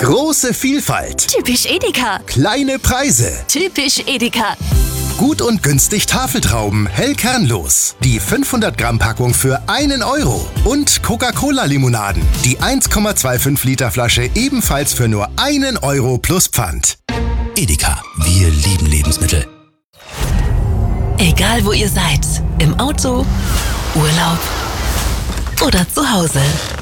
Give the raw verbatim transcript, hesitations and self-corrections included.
Große Vielfalt. Typisch Edeka. Kleine Preise. Typisch Edeka. Gut und günstig Tafeltrauben, hell kernlos. Die fünfhundert Gramm Packung für einen Euro. Und Coca-Cola-Limonaden. Die eins Komma fünfundzwanzig Liter Flasche ebenfalls für nur einen Euro plus Pfand. Edeka, wir lieben Lebensmittel. Egal wo ihr seid, im Auto, Urlaub oder zu Hause.